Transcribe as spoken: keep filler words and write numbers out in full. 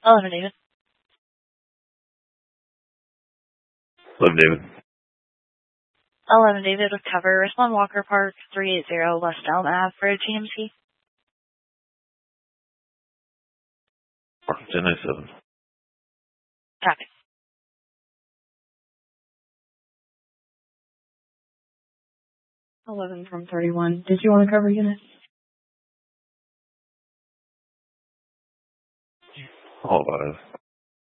eleven, David. eleven, David. eleven, David, with cover. Respond Walker Park, three eighty West Elm Ave for a T M C. ten ninety-seven. Copy. eleven from thirty-one. Did you want to cover unit? All five.